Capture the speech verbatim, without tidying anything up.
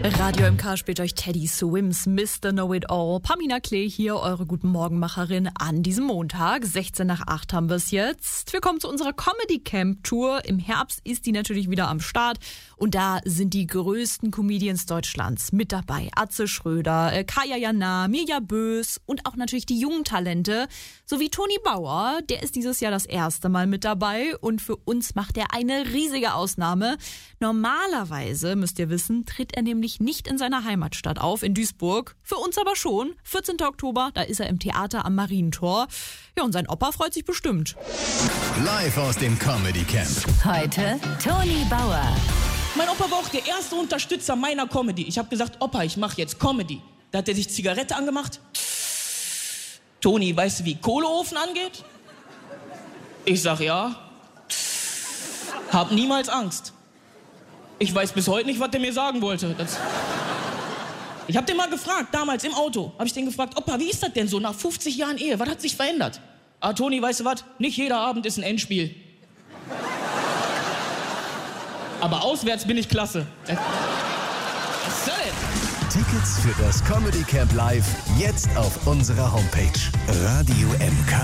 Radio M K spielt euch Teddy Swims, Mister Know-It-All. Pamina Klee hier, eure Guten Morgenmacherin an diesem Montag. sechzehn nach acht haben wir es jetzt. Wir kommen zu unserer Comedy Camp Tour. Im Herbst ist die natürlich wieder am Start. Und da sind die größten Comedians Deutschlands mit dabei. Atze Schröder, Kaya Jana, Mirja Bös und auch natürlich die jungen Talente. Sowie Toni Bauer, der ist dieses Jahr das erste Mal mit dabei. Und für uns macht er eine riesige Ausnahme. Normalerweise, müsst ihr wissen, tritt er nämlich nicht in seiner Heimatstadt auf, in Duisburg. Für uns aber schon. vierzehnten Oktober, da ist er im Theater am Marientor. Ja, und sein Opa freut sich bestimmt. Live aus dem Comedy Camp. Heute Toni Bauer. Mein Opa war auch der erste Unterstützer meiner Comedy. Ich habe gesagt, Opa, ich mache jetzt Comedy. Da hat er sich Zigarette angemacht. Toni, weißt du, wie Kohleofen angeht? Ich sag ja. Hab niemals Angst. Ich weiß bis heute nicht, was der mir sagen wollte. Das ich hab den mal gefragt, damals im Auto, habe ich den gefragt, Opa, wie ist das denn so nach fünfzig Jahren Ehe? Was hat sich verändert? Ah, Toni, weißt du was? Nicht jeder Abend ist ein Endspiel. Aber auswärts bin ich klasse. Was soll das? Tickets für das Comedy Camp Live jetzt auf unserer Homepage Radio M K.